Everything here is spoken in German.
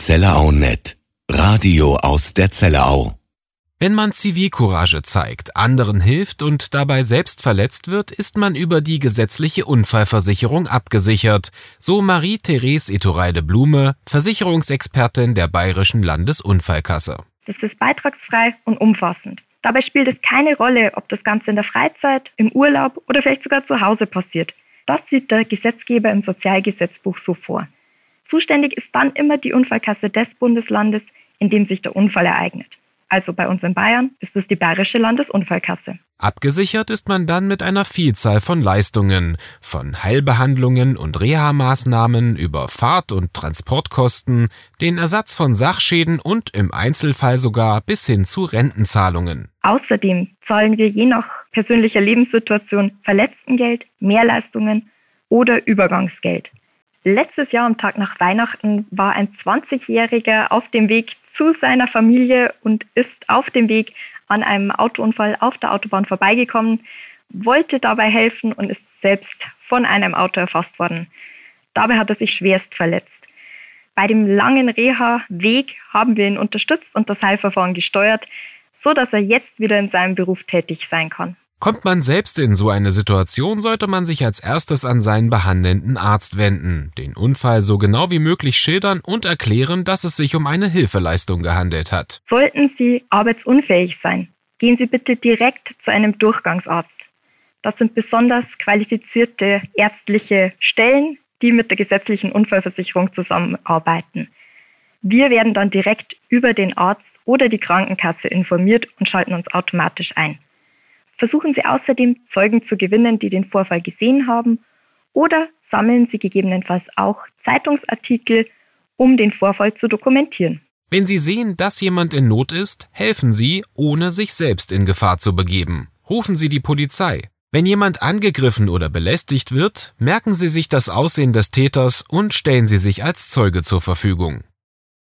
ZellerauNet. Radio aus der Zellerau. Wenn man Zivilcourage zeigt, anderen hilft und dabei selbst verletzt wird, ist man über die gesetzliche Unfallversicherung abgesichert, so Marie-Therese Itureide-Blume, Versicherungsexpertin der Bayerischen Landesunfallkasse. Das ist beitragsfrei und umfassend. Dabei spielt es keine Rolle, ob das Ganze in der Freizeit, im Urlaub oder vielleicht sogar zu Hause passiert. Das sieht der Gesetzgeber im Sozialgesetzbuch so vor. Zuständig ist dann immer die Unfallkasse des Bundeslandes, in dem sich der Unfall ereignet. Also bei uns in Bayern ist es die Bayerische Landesunfallkasse. Abgesichert ist man dann mit einer Vielzahl von Leistungen, von Heilbehandlungen und Reha-Maßnahmen über Fahrt- und Transportkosten, den Ersatz von Sachschäden und im Einzelfall sogar bis hin zu Rentenzahlungen. Außerdem zahlen wir je nach persönlicher Lebenssituation Verletztengeld, Mehrleistungen oder Übergangsgeld. Letztes Jahr am Tag nach Weihnachten war ein 20-Jähriger auf dem Weg zu seiner Familie und ist auf dem Weg an einem Autounfall auf der Autobahn vorbeigekommen, wollte dabei helfen und ist selbst von einem Auto erfasst worden. Dabei hat er sich schwerst verletzt. Bei dem langen Reha-Weg haben wir ihn unterstützt und das Heilverfahren gesteuert, so dass er jetzt wieder in seinem Beruf tätig sein kann. Kommt man selbst in so eine Situation, sollte man sich als erstes an seinen behandelnden Arzt wenden, den Unfall so genau wie möglich schildern und erklären, dass es sich um eine Hilfeleistung gehandelt hat. Sollten Sie arbeitsunfähig sein, gehen Sie bitte direkt zu einem Durchgangsarzt. Das sind besonders qualifizierte ärztliche Stellen, die mit der gesetzlichen Unfallversicherung zusammenarbeiten. Wir werden dann direkt über den Arzt oder die Krankenkasse informiert und schalten uns automatisch ein. Versuchen Sie außerdem, Zeugen zu gewinnen, die den Vorfall gesehen haben, oder sammeln Sie gegebenenfalls auch Zeitungsartikel, um den Vorfall zu dokumentieren. Wenn Sie sehen, dass jemand in Not ist, helfen Sie, ohne sich selbst in Gefahr zu begeben. Rufen Sie die Polizei. Wenn jemand angegriffen oder belästigt wird, merken Sie sich das Aussehen des Täters und stellen Sie sich als Zeuge zur Verfügung.